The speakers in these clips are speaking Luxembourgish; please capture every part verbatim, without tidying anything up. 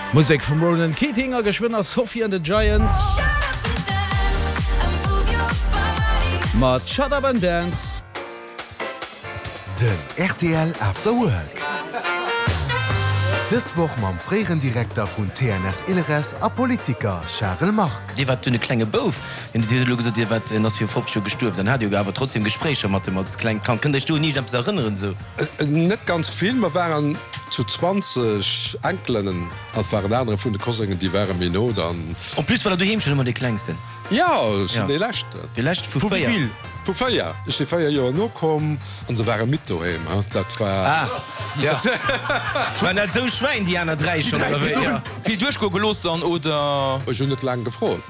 Musik von Ronan Keating, Geschwinner Sophie and the Giants. Ma Shut Up and Dance. Den R T L After Work. Dis woch mam freieren Direktor vun T N S Ilres a Politiker Charles Mark. Di wat dunne klenge Bouf in Di Dir wat ass fir Volksschule gestuft, dann hat awer trotzdem Gespräche mat dem klein kann. Kën du nie ab erinnern so. Äh, net ganz viel, ma waren zu zwanzig Enkelinnen als waren andere vun de Kosingen, die wären mir no dann. Und plus war du hem schon immer die kleinsten. Ja, ja. Ja. Lächte. Die Lächt vu Feier. Vu Feier. Ich de Feier Jo no kom an se waren mit doheim. Dat war. Ah. Ja. Man net so schwein die an drei schon. Ja. Viel durchgo gelost an oder Ich net lang gefrot.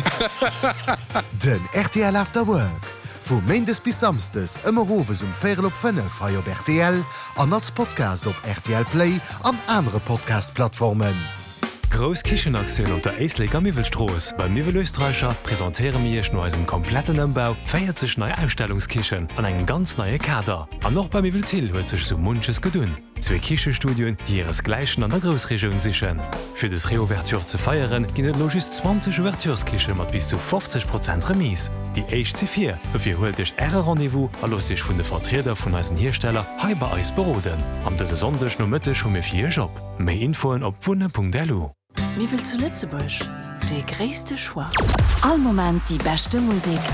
Den R T L After Work. Vu Mendes bis samstes ëmmer Rowes um Féel op Fënne feier op R T L, an als Podcast op R T L Play an andere Podcast-Plattformen. Gros Kichenaktiun op der Eisleg am Miwelstroos. Beim Miwelösterreicher präsentéiere mirch no eisem kompletten Ëmbau, feiert sech neii Ausstellungskichen an eng ganz neie Kader. An noch beim Miweltil huet sech so munches gedun. Zwei Kichestudien, die ihres Gleichen an der Großregion sichern. Für das Reouverture zu feiern, ginnet noch just zwanzig Ouvertureskichen mit bis zu fünfzig Prozent Remise. Die H C vier, dafür holt dich eure Rendezvous und lasst dich von den Vertretern von unseren Herstellern hier bei uns beraten. Am dieser Sonntag noch Mittag schon mit vier Job. Mehr Infos auf wunde punkt d l. Wie will zu Lützeburg? Der größte Schwach. All Moment die beste Musik.